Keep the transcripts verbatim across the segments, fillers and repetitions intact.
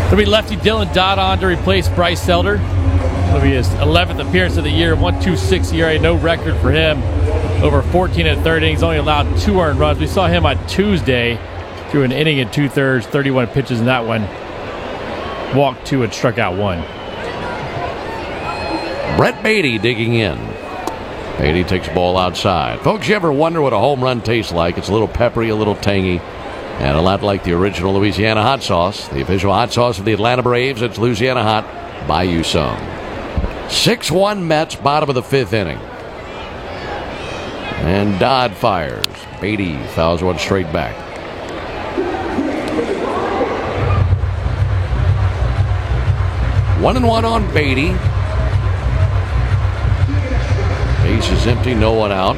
It'll be lefty Dylan Dodd on to replace Bryce Elder. It'll be his eleventh appearance of the year, one point two six E R A, no record for him. Over fourteen and a third innings, only allowed two earned runs. We saw him on Tuesday through an inning and two-thirds, thirty-one pitches in that one. Walked two and struck out one. Brett Baty digging in. Baty takes the ball outside. Folks, you ever wonder what a home run tastes like? It's a little peppery, a little tangy, and a lot like the original Louisiana hot sauce. The official hot sauce of the Atlanta Braves. It's Louisiana Hot by Yusung. six one Mets, bottom of the fifth inning. And Dodd fires. Baty fouls one straight back. One and one on Baty. Base is empty, no one out.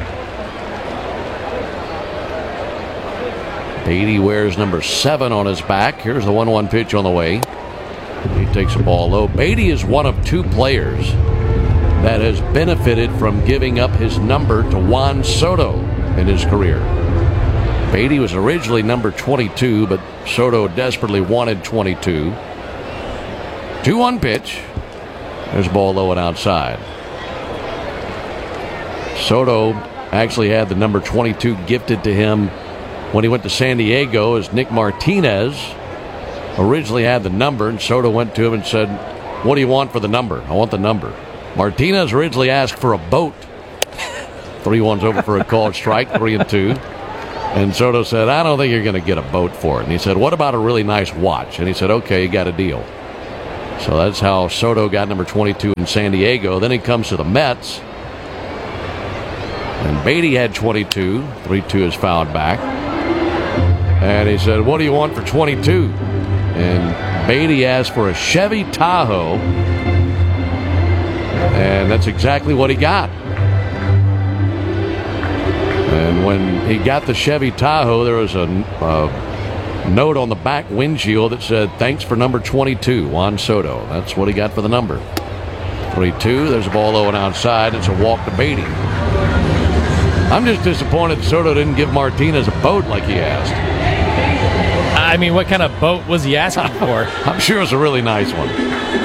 Baty wears number seven on his back. Here's the one one pitch on the way. He takes the ball low. Baty is one of two players that has benefited from giving up his number to Juan Soto in his career. Baty was originally number twenty-two, but Soto desperately wanted twenty-two. two one pitch. There's the ball low and outside. Soto actually had the number twenty-two gifted to him when he went to San Diego, as Nick Martinez originally had the number, and Soto went to him and said, "What do you want for the number?" "I want the number." Martinez originally asked for a boat. Three ones over for a called strike, three and two. And Soto said, "I don't think you're going to get a boat for it." And he said, "What about a really nice watch?" And he said, "Okay, you got a deal." So that's how Soto got number twenty-two in San Diego. Then he comes to the Mets. And Baty had twenty-two. three two is fouled back. And he said, "What do you want for twenty-two?" And Baty asked for a Chevy Tahoe. And that's exactly what he got. And when he got the Chevy Tahoe, there was a, a note on the back windshield that said, "Thanks for number twenty-two, Juan Soto." That's what he got for the number. three two. There's a ball low and outside. It's a walk to Baty. I'm just disappointed Soto didn't give Martinez a boat like he asked. I mean, what kind of boat was he asking for? I'm sure it's a really nice one.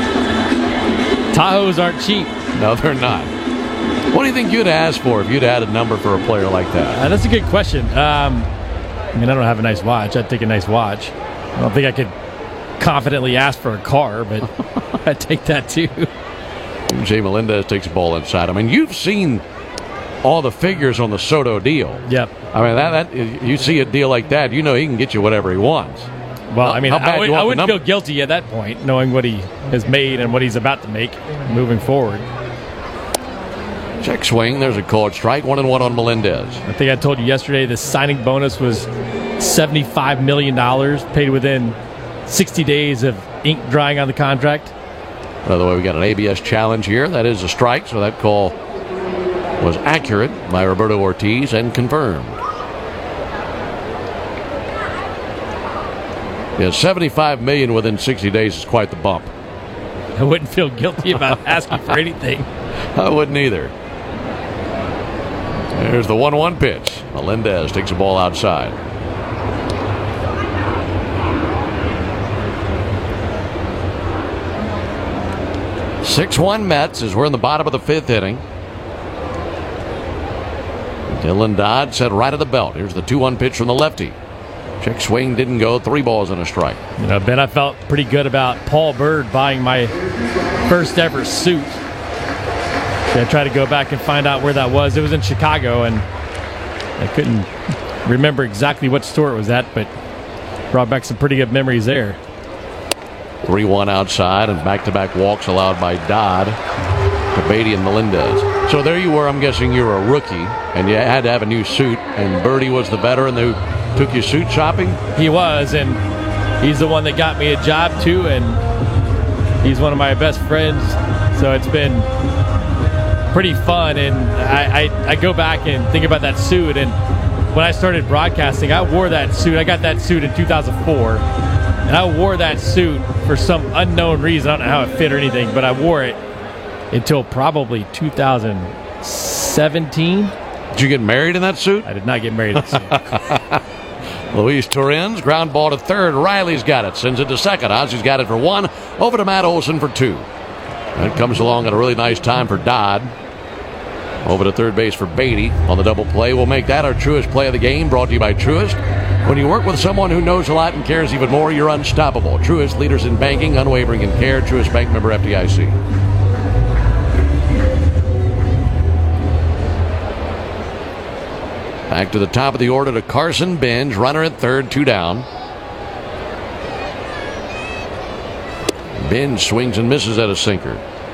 Tahoes aren't cheap. No, they're not. What do you think you'd ask for if you'd had a number for a player like that? Uh, that's a good question. Um, I mean, I don't have a nice watch. I'd take a nice watch. I don't think I could confidently ask for a car, but I'd take that too. Jay Melendez takes the ball inside. I mean, you've seen all the figures on the Soto deal. Yep. I mean, that, that you see a deal like that, you know he can get you whatever he wants. Well, I mean, I, would, I wouldn't feel number? guilty at that point, knowing what he has made and what he's about to make moving forward. Check swing. There's a called strike. One and one on Melendez. I think I told you yesterday the signing bonus was seventy-five million dollars, paid within sixty days of ink drying on the contract. By the way, we got an A B S challenge here. That is a strike, so that call was accurate by Roberto Ortiz and confirmed. Yeah, seventy-five million dollars within sixty days is quite the bump. I wouldn't feel guilty about asking for anything. I wouldn't either. There's the one one pitch. Melendez takes the ball outside. six one Mets as we're in the bottom of the fifth inning. Dylan Dodd set right of the belt. Here's the two one pitch from the lefty. Check swing didn't go. Three balls and a strike. You know, Ben, I felt pretty good about Paul Bird buying my first ever suit. So I tried to go back and find out where that was. It was in Chicago, and I couldn't remember exactly what store it was at, but brought back some pretty good memories there. three one outside, and back-to-back walks allowed by Dodd to Baty and Melendez. So there you were. I'm guessing you were a rookie, and you had to have a new suit, and Birdie was the veteran who took you suit shopping? He was, and he's the one that got me a job, too, and he's one of my best friends, so it's been pretty fun. And I, I, I go back and think about that suit, and when I started broadcasting, I wore that suit. I got that suit in two thousand four, and I wore that suit for some unknown reason. I don't know how it fit or anything, but I wore it until probably two thousand seventeen. Did you get married in that suit? I did not get married in that suit. Luis Torrens, ground ball to third. Riley's got it. Sends it to second. Ozzy's got it for one. Over to Matt Olson for two. That comes along at a really nice time for Dodd. Over to third base for Beatty on the double play. We'll make that our Truist play of the game, brought to you by Truist. When you work with someone who knows a lot and cares even more, you're unstoppable. Truist, leaders in banking, unwavering in care. Truist Bank, member F D I C. Back to the top of the order to Carson Benj, runner at third, two down. Benj swings and misses at a sinker.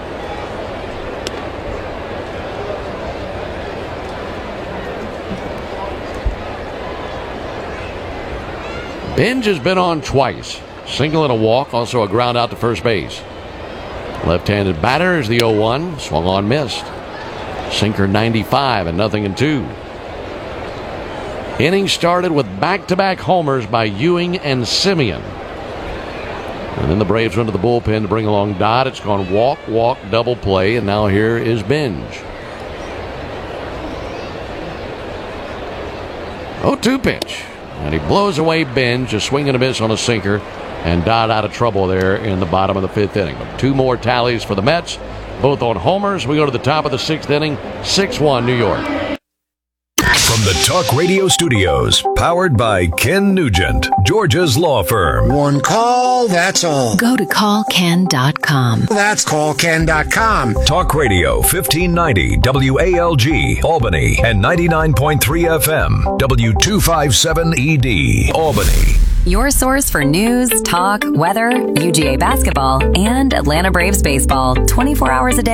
Benj has been on twice. Single and a walk, also a ground out to first base. Left-handed batter is the oh one. Swung on, missed. Sinker ninety-five and nothing in two. Inning started with back-to-back homers by Ewing and Simeon. And then the Braves run to the bullpen to bring along Dodd. It's gone walk, walk, double play, and now here is Benj. oh two pitch. And he blows away Benj, a swing and a miss on a sinker, and Dodd out of trouble there in the bottom of the fifth inning. But two more tallies for the Mets, both on homers. We go to the top of the sixth inning, six one New York. From the Talk Radio Studios, powered by Ken Nugent, Georgia's law firm. One call, that's all. Go to call ken dot com. That's call ken dot com. Talk Radio fifteen ninety W A L G, Albany, and ninety-nine point three F M, W two fifty-seven E D, Albany. Your source for news, talk, weather, U G A basketball, and Atlanta Braves baseball, twenty-four hours a day.